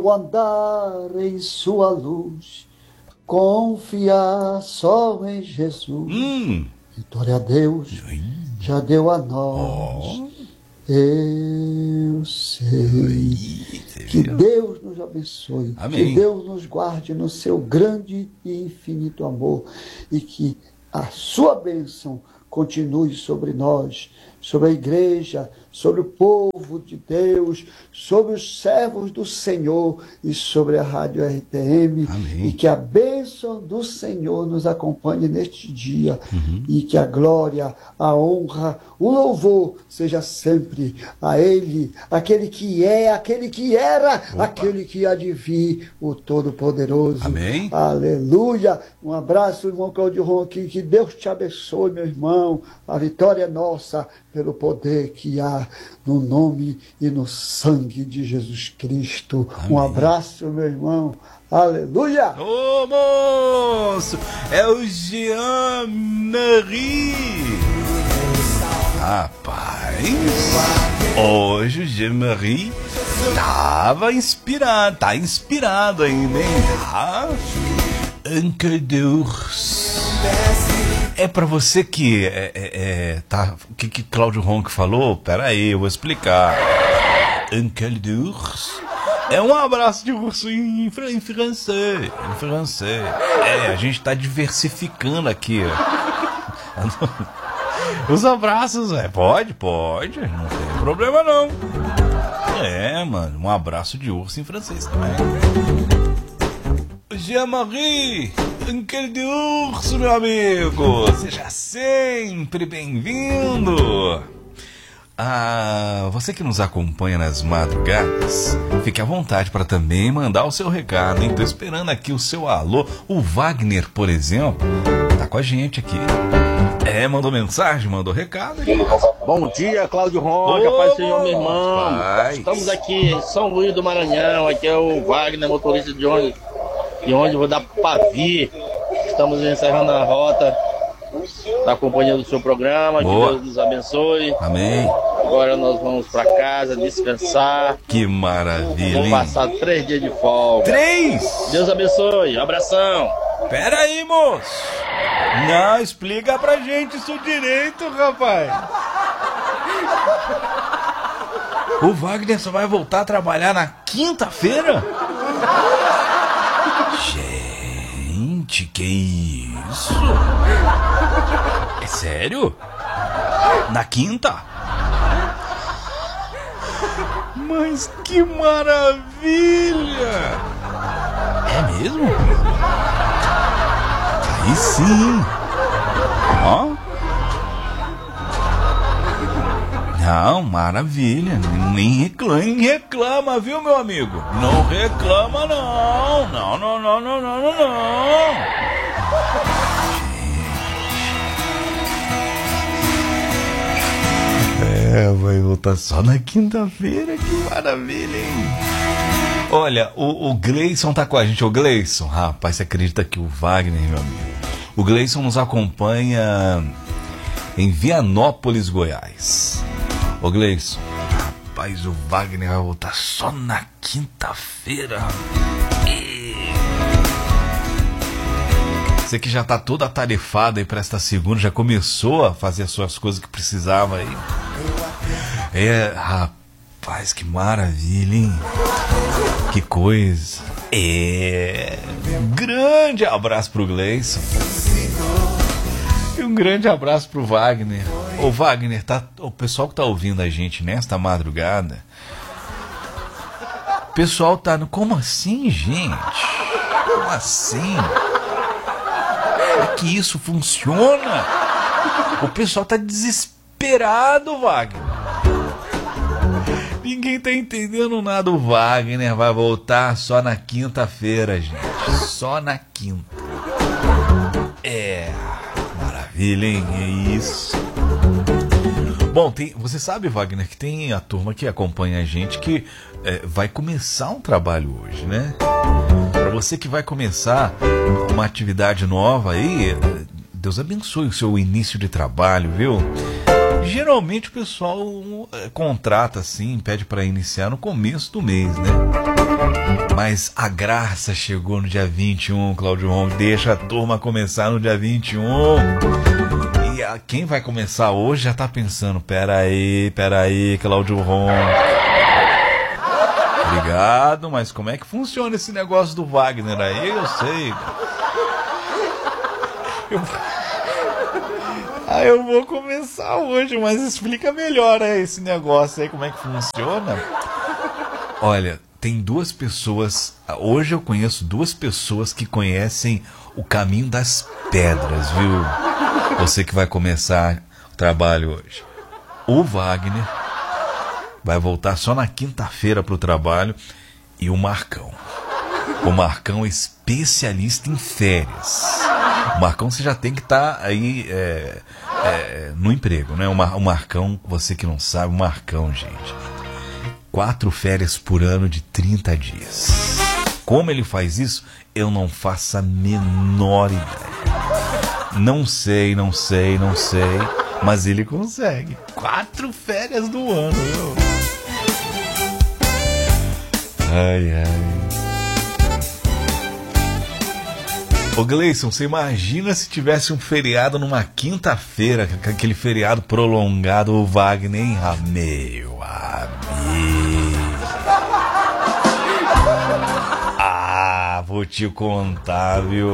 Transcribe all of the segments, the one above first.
andar em sua luz, confiar só em Jesus. Vitória a Deus já deu a nós. Eu sei. Que Deus nos abençoe. Amém. Que Deus nos guarde no seu grande e infinito amor. E que a sua bênção continue sobre nós, sobre a igreja, sobre o povo de Deus, sobre os servos do Senhor e sobre a Rádio RTM. Amém. E que a bênção do Senhor nos acompanhe neste dia. E que a glória, a honra, o louvor seja sempre a Ele, aquele que é, aquele que era, aquele que há de vir, o Todo-Poderoso. Amém. Aleluia. Um abraço, irmão Claudio Ronque. Que Deus te abençoe, meu irmão. A vitória é nossa pelo poder que há no nome e no sangue de Jesus Cristo. Amém. Um abraço, meu irmão. Aleluia! Ô moço, é o Jean-Marie. Rapaz, hoje o Jean-Marie tava inspirado, tá inspirado ainda, hein? Anca Deus. É pra você que tá, o que Claudio Ronque falou? Pera aí, eu vou explicar. Anca Deus é um abraço de urso em francês. Em francês. A gente tá diversificando aqui, ó. Os abraços, pode, não tem problema não. Mano, um abraço de urso em francês também. Jean-Marie, Anca de Urso, meu amigo, seja sempre bem-vindo. Você que nos acompanha nas madrugadas, fique à vontade para também mandar o seu recado, hein? Tô esperando aqui o seu alô. O Wagner, por exemplo, tá com a gente aqui. Mandou mensagem, mandou recado. Bom dia, Claudio Ronque, a paz do Senhor, meu irmão. Estamos aqui em São Luís do Maranhão, aqui é o Wagner, motorista de onde vou dar Pavi. Estamos encerrando a rota da companhia do seu programa. Boa. Que Deus nos abençoe. Amém. Agora nós vamos para casa descansar. Que maravilha, Vamos hein? passar 3 dias de folga. 3? Deus abençoe, abração. Pera aí, moço. Não, explica pra gente isso direito, rapaz. O Wagner só vai voltar a trabalhar na quinta-feira? Gente, que isso? É sério? Na quinta? Mas que maravilha! É mesmo? Aí sim! Ó! Não, maravilha! Nem reclama, viu, meu amigo? Não reclama, não! Não! Vai voltar só na quinta-feira, que maravilha, hein? Olha, o Gleison tá com a gente. O Gleison, rapaz, você acredita que o Wagner, meu amigo? O Gleison nos acompanha em Vianópolis, Goiás. Ô Gleison, rapaz, o Wagner vai voltar só na quinta-feira. Você que já tá toda atarefada aí pra esta segunda, já começou a fazer as suas coisas que precisava aí. Rapaz, que maravilha, hein? Que coisa. Grande abraço pro Gleison. E um grande abraço pro Wagner. Ô Wagner, o pessoal que tá ouvindo a gente nesta madrugada, o pessoal tá no... Como assim, gente? Como assim? É que isso funciona? O pessoal tá desesperado, Wagner. Ninguém tá entendendo nada. O Wagner vai voltar só na quinta-feira, gente. Só na quinta. Maravilha, hein? É isso. Bom, você sabe, Wagner, que tem a turma que acompanha a gente que vai começar um trabalho hoje, né? Para você que vai começar uma atividade nova aí, Deus abençoe o seu início de trabalho, viu? Geralmente o pessoal contrata assim, pede para iniciar no começo do mês, né? Mas a graça chegou no dia 21, Cláudio Ronco. Deixa a turma começar no dia 21. E quem vai começar hoje já tá pensando, peraí, Cláudio Ronco. Obrigado, mas como é que funciona esse negócio do Wagner aí? Eu sei. Eu vou começar hoje, mas explica melhor esse negócio aí, como é que funciona. Olha, tem duas pessoas, hoje eu conheço duas pessoas que conhecem o caminho das pedras, viu? Você que vai começar o trabalho hoje. O Wagner vai voltar só na quinta-feira pro trabalho e o Marcão. O Marcão é especialista em férias. O Marcão você já tem que estar aí no emprego, né? O Marcão, você que não sabe, o Marcão, gente, 4 férias por ano de 30 dias. Como ele faz isso, eu não faço a menor ideia. Não sei, mas ele consegue. 4 férias do ano, viu? Ai. Ô Gleison, você imagina se tivesse um feriado numa quinta-feira, aquele feriado prolongado, o Wagner, hein? Ah, meu amigo. Ah, vou te contar, viu?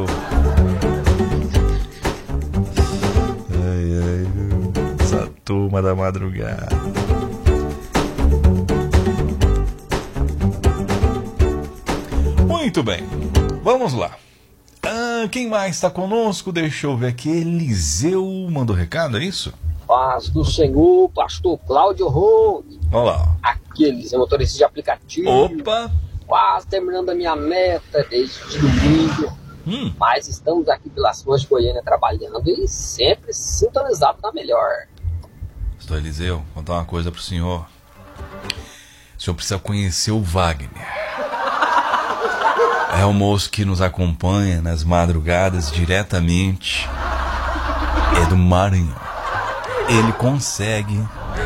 Ai, essa turma da madrugada. Muito bem, vamos lá. Quem mais está conosco? Deixa eu ver aqui. Eliseu mandou recado, é isso? Paz do Senhor, pastor Cláudio Ronco. Olá. Aqui, Eliseu, motorista de aplicativo. Opa! Quase terminando a minha meta desde domingo. Mas estamos aqui pelas ruas de Goiânia trabalhando e sempre sintonizado na melhor. Pastor Eliseu, vou contar uma coisa pro senhor. O senhor precisa conhecer o Wagner. É o moço que nos acompanha nas madrugadas diretamente. É do Maranhão. Ele consegue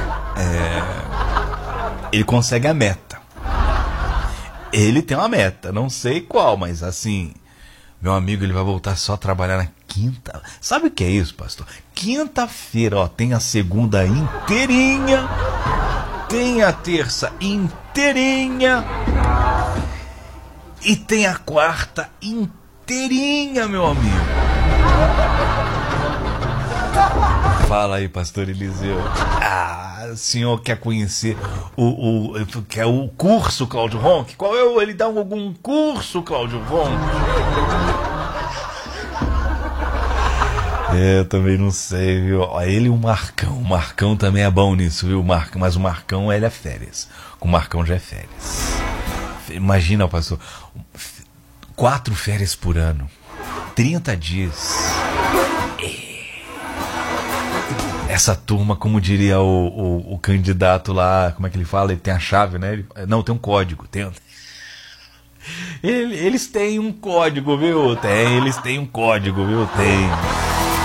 a meta. Ele tem uma meta, não sei qual, mas assim, meu amigo, ele vai voltar só a trabalhar na quinta. Sabe o que é isso, pastor? Quinta-feira, ó, tem a segunda inteirinha, tem a terça inteirinha e tem a quarta inteirinha, meu amigo. Fala aí, pastor Eliseu. O senhor quer conhecer quer o curso Cláudio Ronco? Qual é ele dá algum curso, Cláudio Ronco? Eu também não sei, viu? Ele e o Marcão. O Marcão também é bom nisso, viu? Mas o Marcão, ele é férias. O Marcão já é férias. Imagina, pastor, 4 férias por ano, 30 dias. Essa turma, como diria o candidato lá, como é que ele fala? Ele tem a chave, né? Não, tem um código. Eles têm um código, viu? Eles têm um código, viu? Tem.